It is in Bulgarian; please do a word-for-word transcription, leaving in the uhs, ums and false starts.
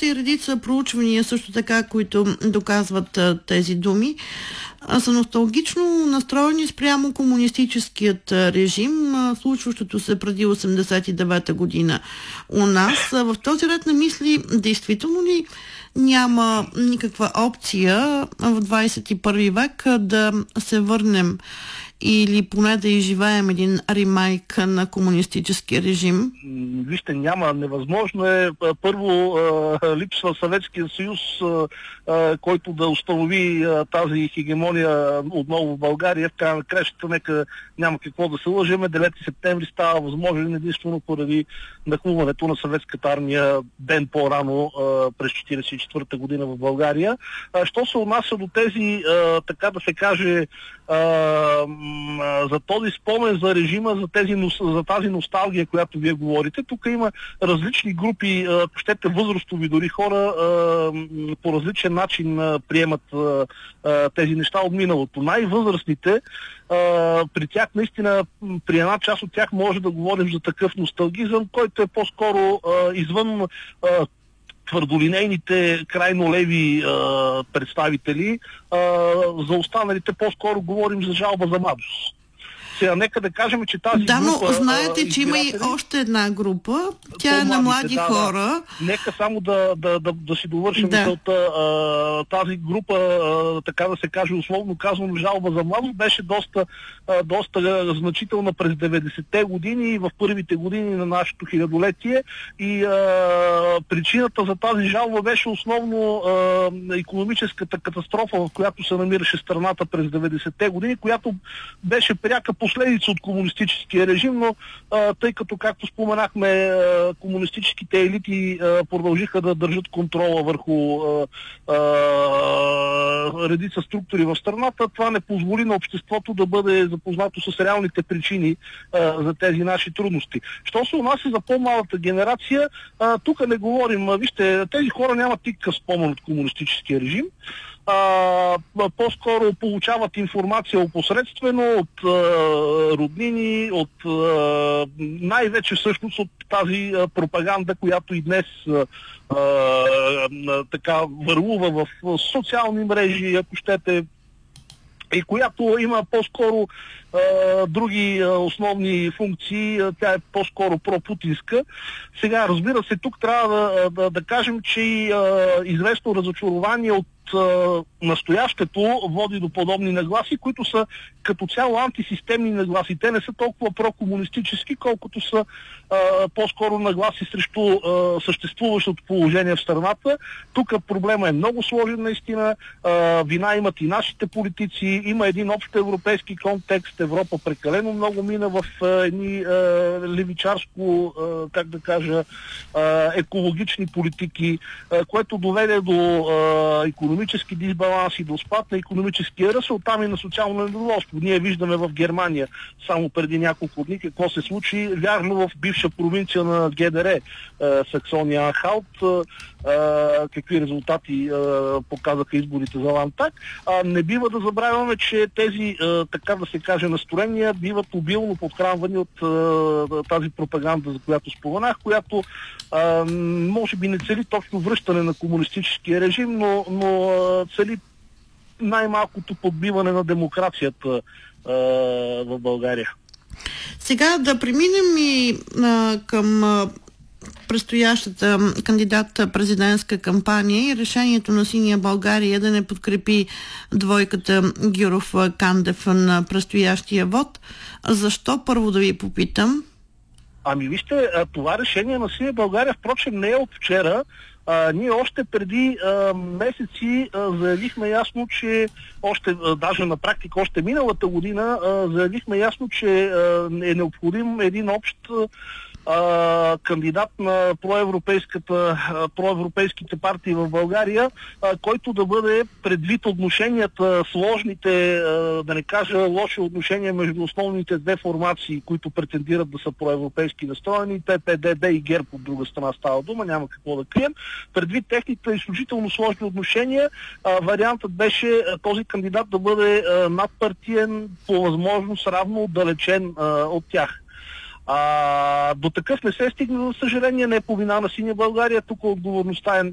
са и редица проучвания също така, които доказват а, тези думи. А, са носталгично настроени спрямо комунистическият режим, а, случващото се преди осемдесет и девета година у нас. А, в този ред на мисли, действително ли няма никаква опция в двадесет и първи век да се върнем или поне да изживеем един ремейк на комунистическия режим? Вижте, няма. Невъзможно е. Първо, липсва Съветския съюз, който да установи тази хегемония отново в България. В края на кращата, нека няма какво да се лъжеме. девети септември става възможен единствено поради нахлуването на съветската армия ден по-рано през четиридесет и четвърта година в България. Що се отнася до тези, така да се каже, за този спомен за режима, за, тези, за тази носталгия, която вие говорите. Тук има различни групи, ако щете възрастови дори хора, по различен начин приемат тези неща от миналото. Най-възрастните, при тях наистина, при една част от тях може да говорим за такъв носталгизъм, който е по-скоро извън твърдолинейните крайно леви а, представители. А, за останалите по-скоро говорим за жалба за младост. Сега, нека да кажем, че тази да, група... Да, но знаете, че има и още една група. Тя е на млади да, хора. Да. Нека само да, да, да, да си довършим да. мисълта. Тази група, а, така да се каже, условно казвам, жалба за младост, беше доста, а, доста значителна през деветдесетте години и в първите години на нашето хилядолетие. И а, причината за тази жалба беше основно а, икономическата катастрофа, в която се намираше страната през деветдесетте години, която беше пряка последица от комунистическия режим, но а, тъй като, както споменахме, а, комунистическите елити а, продължиха да държат контрола върху а, а, редица структури в страната, това не позволи на обществото да бъде запознато с реалните причини а, за тези наши трудности. Що се отнася за по-малата генерация, а, тук не говорим, а, вижте, тези хора нямат никакъв спомен от комунистическия режим. А, по-скоро получават информация опосредствено от а, роднини, от а, най-вече всъщност от тази а, пропаганда, която и днес а, а, така върлува в социални мрежи, ако щете, и която има по-скоро а, други а, основни функции. Тя е по-скоро пропутинска. Сега, разбира се, тук трябва да, да, да кажем, че и а, известно разочарование от настоящето води до подобни нагласи, които са като цяло антисистемни нагласи. Те не са толкова прокомунистически, колкото са а, по-скоро нагласи срещу а, съществуващото положение в страната. Тук проблема е много сложен наистина. А, вина имат и нашите политици. Има един общ европейски контекст. Европа прекалено много мина в а, едни а, левичарско, а, как да кажа, а, екологични политики, а, което доведе до а, икономически дисбаланси, до спад на икономическия ръст, оттам и на социално недоволство. Ние виждаме в Германия само преди няколко дни какво се случи. Вярно, в бивша провинция на ГДР, Саксония Анхалт, какви резултати показаха изборите за Ландтаг. Не бива да забравяме, че тези, така да се каже, настроения биват обилно подхранвани от тази пропаганда, за която споменах, която може би не цели точно връщане на комунистическия режим, но, но цели най-малкото подбиване на демокрацията а, в България. Сега да преминем и а, към а, предстоящата кандидат президентска кампания и решението на Синя България да не подкрепи двойката Гюров-Кандев на предстоящия вод. Защо? Първо да ви попитам. Ами вижте, това решение на Синя България, впрочем, не е от вчера. А, ние още преди а, месеци а, заявихме ясно, че още, а, даже на практика още миналата година а, заявихме ясно, че а, е необходим един общ а, кандидат на проевропейската, а, проевропейските партии в България, а, който да бъде предвид отношенията, сложните, а, да не кажа лоши отношения между основните две формации, които претендират да са проевропейски настроени, П П Д Д и ГЕРБ от друга страна става дума, няма какво да крием. Предвид техните изключително сложни отношения, а, вариантът беше а, този кандидат да бъде а, надпартиен, по възможност равно отдалечен а, от тях. А, до такъв не се стигна, за съжаление, не е по вина на Синя България. Тук отговорността е